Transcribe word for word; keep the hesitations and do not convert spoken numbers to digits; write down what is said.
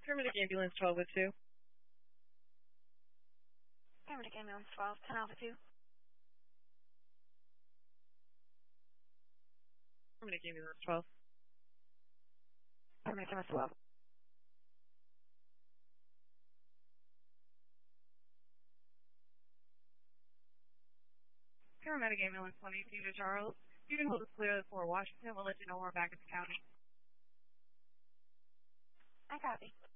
Paramedic ambulance twelve oh two. Paramedic ambulance twelve, ten Alpha two. Paramedic ambulance twelve. Paramedic ambulance twelve. Paramedic ambulance twenty-two to Charles. You can hold us clear for Washington. We'll let you know when we're back at the county. I copy.